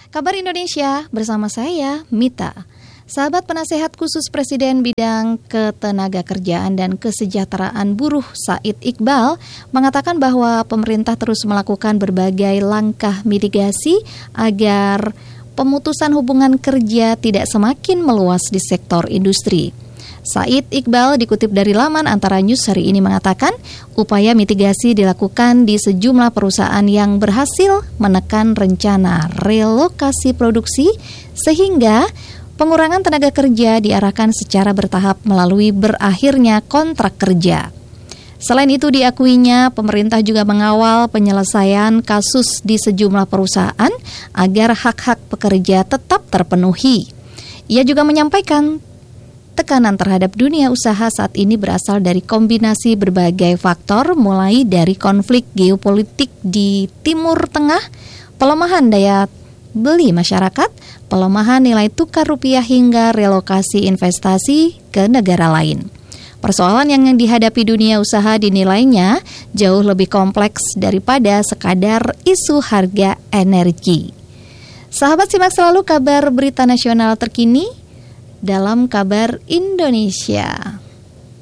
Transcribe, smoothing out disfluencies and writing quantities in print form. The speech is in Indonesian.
Kabar Indonesia bersama saya, Mita. Sahabat penasehat khusus Presiden bidang ketenagakerjaan dan kesejahteraan buruh Said Iqbal mengatakan bahwa pemerintah terus melakukan berbagai langkah mitigasi agar pemutusan hubungan kerja tidak semakin meluas di sektor industri. Said Iqbal dikutip dari laman Antara News hari ini mengatakan upaya mitigasi dilakukan di sejumlah perusahaan yang berhasil menekan rencana relokasi produksi sehingga pengurangan tenaga kerja diarahkan secara bertahap melalui berakhirnya kontrak kerja. Selain itu diakuinya pemerintah juga mengawal penyelesaian kasus di sejumlah perusahaan agar hak-hak pekerja tetap terpenuhi. Ia juga menyampaikan tekanan terhadap dunia usaha saat ini berasal dari kombinasi berbagai faktor mulai dari konflik geopolitik di Timur Tengah, pelemahan daya beli masyarakat, pelemahan nilai tukar rupiah hingga relokasi investasi ke negara lain. Persoalan yang dihadapi dunia usaha dinilainya jauh lebih kompleks daripada sekadar isu harga energi. Sahabat, simak selalu kabar berita nasional terkini dalam Kabar Indonesia.